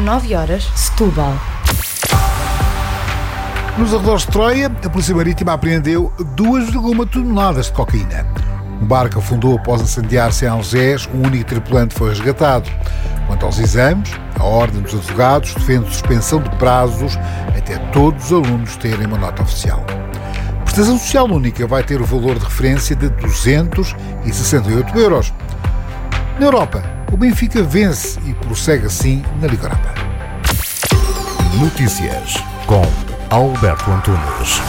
9h, Setúbal. Nos arredores de Troia, a Polícia Marítima apreendeu 2,1 toneladas de cocaína. Um barco afundou após incendiar-se em Algés, um único tripulante foi resgatado. Quanto aos exames, a Ordem dos Advogados defende suspensão de prazos até todos os alunos terem uma nota oficial. A prestação social única vai ter o valor de referência de 268 euros. Na Europa, o Benfica vence e prossegue assim na Liga Europa. Notícias com Alberto Antunes.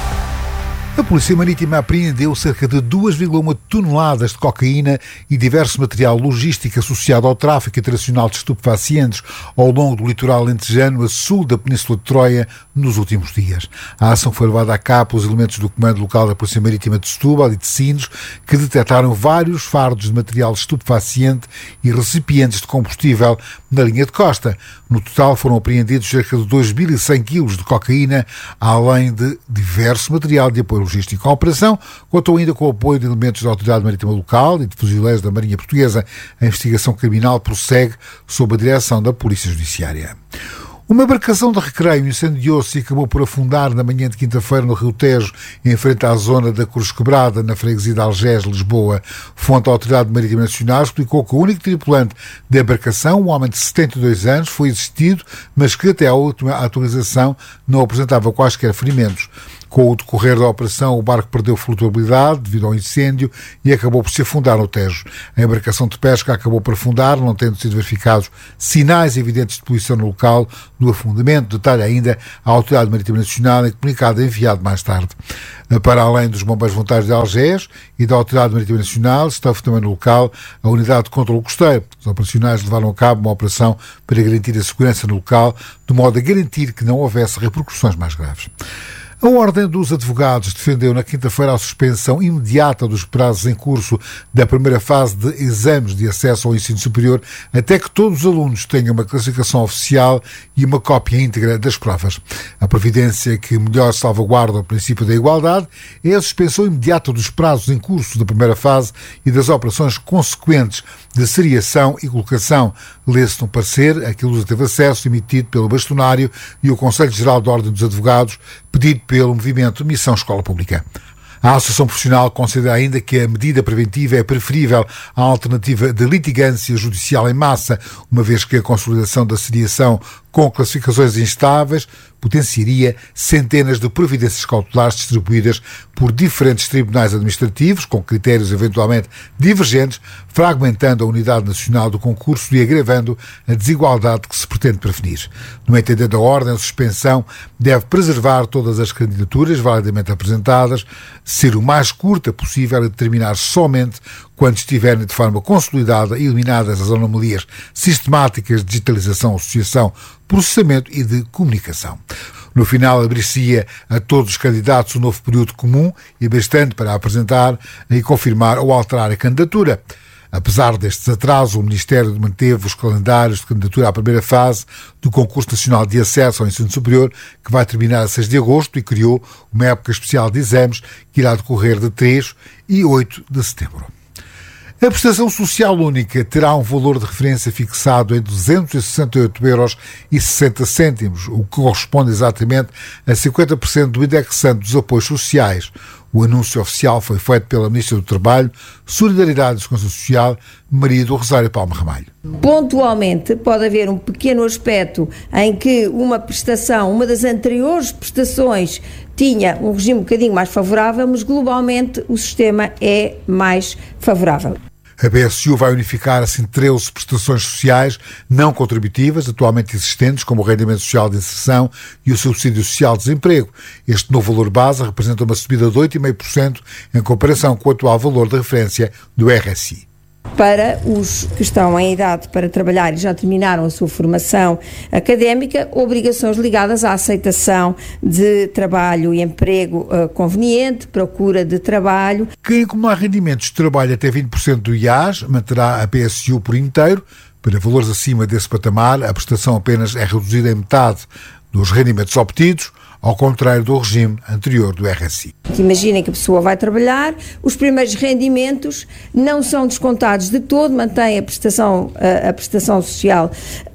A Polícia Marítima apreendeu cerca de 2,1 toneladas de cocaína e diverso material logístico associado ao tráfico internacional de estupefacientes ao longo do litoral alentejano a sul da Península de Troia nos últimos dias. A ação foi levada a cabo pelos elementos do Comando Local da Polícia Marítima de Setúbal e de Sines, que detectaram vários fardos de material estupefaciente e recipientes de combustível na linha de costa. No total foram apreendidos cerca de 2.100 kg de cocaína, além de diverso material de apoio logístico. A operação contou ainda com o apoio de elementos da Autoridade Marítima Local e de fuzileiros da Marinha Portuguesa. A investigação criminal prossegue sob a direção da Polícia Judiciária. Uma embarcação de recreio incendiou-se e acabou por afundar na manhã de quinta-feira no Rio Tejo, em frente à zona da Cruz Quebrada, na freguesia de Algés, Lisboa. Fonte da Autoridade Marítima Nacional explicou que o único tripulante da embarcação, um homem de 72 anos, foi assistido, mas que até à última atualização não apresentava quaisquer ferimentos. Com o decorrer da operação, o barco perdeu flutuabilidade devido ao incêndio e acabou por se afundar no Tejo. A embarcação de pesca acabou por afundar, não tendo sido verificados sinais evidentes de poluição no local do afundamento. Detalha ainda a Autoridade Marítima Nacional em comunicado enviado mais tarde. Para além dos bombeiros voluntários de Algés e da Autoridade Marítima Nacional, esteve também no local a Unidade de Controlo Costeiro. Os operacionais levaram a cabo uma operação para garantir a segurança no local, de modo a garantir que não houvesse repercussões mais graves. A Ordem dos Advogados defendeu na quinta-feira a suspensão imediata dos prazos em curso da primeira fase de exames de acesso ao ensino superior até que todos os alunos tenham uma classificação oficial e uma cópia íntegra das provas. A providência que melhor salvaguarda o princípio da igualdade é a suspensão imediata dos prazos em curso da primeira fase e das operações consequentes de seriação e colocação. Lê-se no parecer a que a Lusa teve acesso, emitido pelo Bastonário e o Conselho Geral da Ordem dos Advogados, pedido pelo movimento Missão Escola Pública. A Associação Profissional considera ainda que a medida preventiva é preferível à alternativa de litigância judicial em massa, uma vez que a consolidação da seriação com classificações instáveis potenciaria centenas de providências cautelares distribuídas por diferentes tribunais administrativos, com critérios eventualmente divergentes, fragmentando a unidade nacional do concurso e agravando a desigualdade que se pretende prevenir. No entender da Ordem, a suspensão deve preservar todas as candidaturas validamente apresentadas, ser o mais curta possível e determinar somente quando estiverem de forma consolidada e eliminadas as anomalias sistemáticas de digitalização, associação, processamento e de comunicação. No final, abrir-se-ia a todos os candidatos um novo período comum e bastante para apresentar e confirmar ou alterar a candidatura. Apesar destes atrasos, o Ministério manteve os calendários de candidatura à primeira fase do Concurso Nacional de Acesso ao Ensino Superior, que vai terminar a 6 de agosto, e criou uma época especial de exames que irá decorrer de 3 e 8 de setembro. A prestação social única terá um valor de referência fixado em 268,60 euros, o que corresponde exatamente a 50% do indexante dos apoios sociais. O anúncio oficial foi feito pela Ministra do Trabalho, Solidariedade e Segurança Social, Maria do Rosário Palma Ramalho. Pontualmente pode haver um pequeno aspecto em que uma prestação, uma das anteriores prestações, tinha um regime um bocadinho mais favorável, mas globalmente o sistema é mais favorável. A PSU vai unificar assim 13 prestações sociais não contributivas atualmente existentes, como o Rendimento Social de Inserção e o Subsídio Social de Desemprego. Este novo valor base representa uma subida de 8,5% em comparação com o atual valor de referência do RSI. Para os que estão em idade para trabalhar e já terminaram a sua formação académica, obrigações ligadas à aceitação de trabalho e emprego conveniente, procura de trabalho. Quem acumular rendimentos de trabalho até 20% do IAS manterá a PSU por inteiro. Para valores acima desse patamar, a prestação apenas é reduzida em metade dos rendimentos obtidos. ao contrário do regime anterior do RSI. Imaginem que a pessoa vai trabalhar, os primeiros rendimentos não são descontados de todo, mantém a prestação social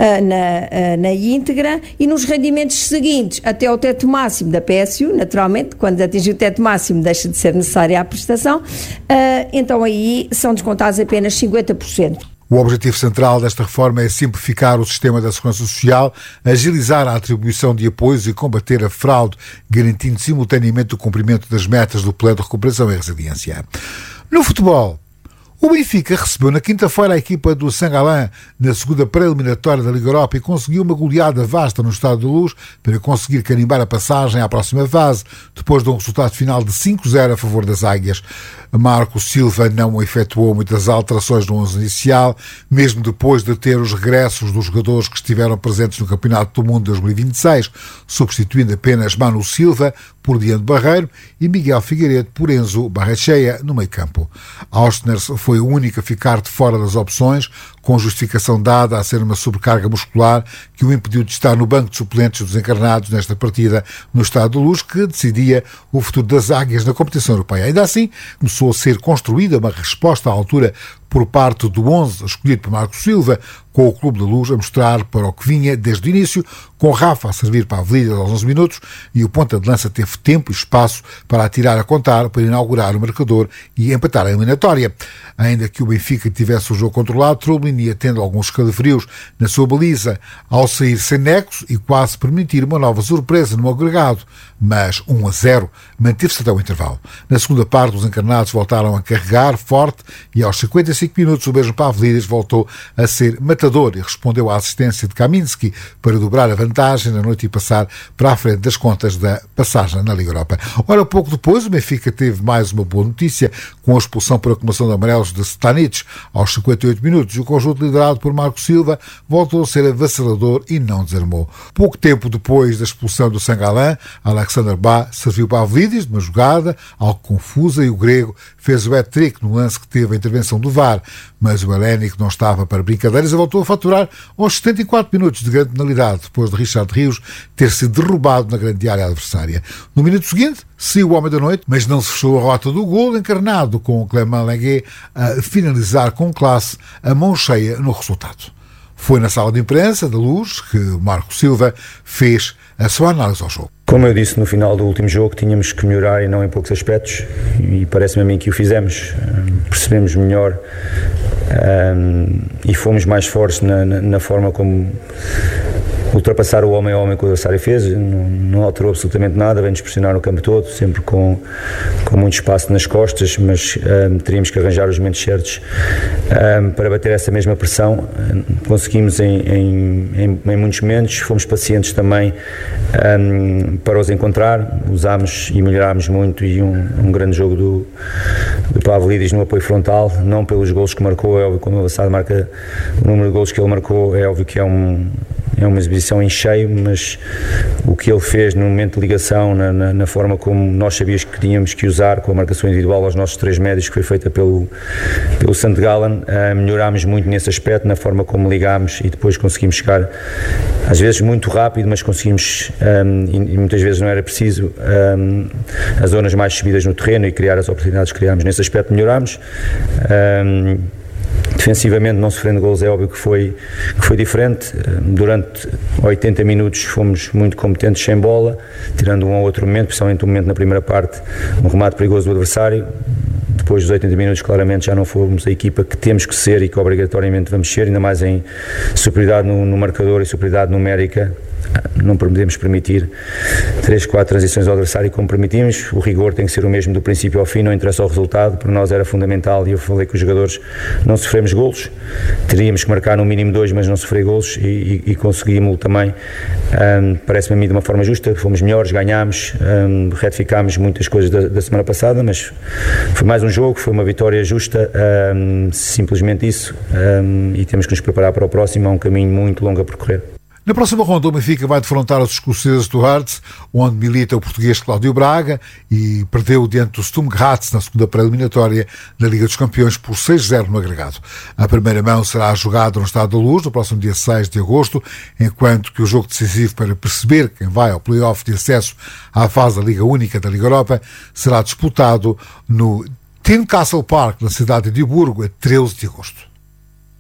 na íntegra, e nos rendimentos seguintes, até ao teto máximo da PSU, naturalmente, quando atingir o teto máximo deixa de ser necessária a prestação, então aí são descontados apenas 50%. O objetivo central desta reforma é simplificar o sistema da Segurança Social, agilizar a atribuição de apoios e combater a fraude, garantindo simultaneamente o cumprimento das metas do Plano de Recuperação e Resiliência. No futebol, o Benfica recebeu na quinta-feira a equipa do Saint-Gallen na segunda pré-eliminatória da Liga Europa e conseguiu uma goleada vasta no Estádio da Luz para conseguir carimbar a passagem à próxima fase, depois de um resultado final de 5-0 a favor das Águias. Marco Silva não efetuou muitas alterações no 11 inicial, mesmo depois de ter os regressos dos jogadores que estiveram presentes no Campeonato do Mundo de 2026, substituindo apenas Manu Silva por Diante Barreiro e Miguel Figueiredo por Enzo Barrecheia no meio-campo. Austners foi o único a ficar de fora das opções, com justificação dada a ser uma sobrecarga muscular que o impediu de estar no banco de suplentes dos encarnados nesta partida no Estádio da Luz, que decidia o futuro das Águias na competição europeia. Ainda assim, começou a ser construída uma resposta à altura por parte do 11 escolhido por Marco Silva, com o Clube da Luz a mostrar para o que vinha desde o início, com Rafa a servir para a Avenida aos 11 minutos, e o ponta de lança teve tempo e espaço para atirar a contar, para inaugurar o marcador e empatar a eliminatória. Ainda que o Benfica tivesse o jogo controlado, Troublin ia tendo alguns escalafrios na sua baliza ao sair sem nexo e quase permitir uma nova surpresa no agregado, mas 1-0 manteve-se até o intervalo. Na segunda parte, os encarnados voltaram a carregar forte e aos 55 minutos o mesmo Pavlidis voltou a ser matador e respondeu à assistência de Kaminski para dobrar a vantagem na noite e passar para a frente das contas da passagem na Liga Europa. Ora, pouco depois, o Benfica teve mais uma boa notícia com a expulsão por acumulação de amarelos de Stanic aos 58 minutos e o conjunto liderado por Marco Silva voltou a ser avassalador e não desarmou. Pouco tempo depois da expulsão do Saint-Gallen, Alexander Ba serviu para Pavlidis de uma jogada algo confusa e o grego fez o hat-trick no lance que teve a intervenção do VAR, mas o Helénico não estava para brincadeiras e voltou a faturar aos 74 minutos de grande penalidade, depois de Richard Rios ter sido derrubado na grande área adversária. No minuto seguinte, saiu o homem da noite, mas não se fechou a rota do golo, encarnado com o Clément Lenglet a finalizar com classe a mão cheia no resultado. Foi na sala de imprensa da Luz que Marco Silva fez a sua análise ao jogo. Como eu disse no final do último jogo, tínhamos que melhorar e não em poucos aspectos, e parece-me a mim que o fizemos. Percebemos melhor e fomos mais fortes na forma como ultrapassar o homem a homem que o adversário fez. Não alterou absolutamente nada, vem-nos pressionar no campo todo, sempre com muito espaço nas costas, mas teríamos que arranjar os momentos certos para bater essa mesma pressão. Conseguimos em muitos momentos, fomos pacientes também para os encontrar, usámos e melhorámos muito, e um grande jogo do Pavlidis no apoio frontal, não pelos golos que marcou, é óbvio que quando o adversário marca o número de golos que ele marcou, é óbvio que é uma exibição em cheio, mas o que ele fez no momento de ligação, na forma como nós sabíamos que tínhamos que usar, com a marcação individual aos nossos três médios, que foi feita pelo Saint-Gallen, melhorámos muito nesse aspecto, na forma como ligámos, e depois conseguimos chegar, às vezes muito rápido, mas conseguimos, e muitas vezes não era preciso, as zonas mais subidas no terreno e criar as oportunidades que criámos. Nesse aspecto melhorámos. Defensivamente, não sofrendo golos, é óbvio que foi diferente. Durante 80 minutos fomos muito competentes sem bola, tirando um ou outro momento, principalmente um momento na primeira parte, um remate perigoso do adversário. Depois dos 80 minutos, claramente, já não fomos a equipa que temos que ser e que obrigatoriamente vamos ser, ainda mais em superioridade no marcador e superioridade numérica. Não podemos permitir 3, 4 transições ao adversário como permitimos. O rigor tem que ser o mesmo do princípio ao fim, não interessa o resultado. Para nós era fundamental, e eu falei com os jogadores, não sofremos golos. Teríamos que marcar no mínimo 2, mas não sofrer golos, e conseguimos também. Parece-me a mim de uma forma justa, fomos melhores, ganhámos, retificámos muitas coisas da semana passada, mas foi mais um jogo, foi uma vitória justa, simplesmente isso, e temos que nos preparar para o próximo. Há um caminho muito longo a percorrer. Na próxima ronda, o Benfica vai defrontar os escoceses do Hearts, onde milita o português Cláudio Braga e perdeu diante do Sturm Graz na segunda pré-eliminatória da Liga dos Campeões por 6-0 no agregado. A primeira mão será jogada no Estádio da Luz no próximo dia 6 de agosto, enquanto que o jogo decisivo para perceber quem vai ao play-off de acesso à fase da Liga Única da Liga Europa será disputado no Tynecastle Park, na cidade de Edimburgo, a 13 de agosto.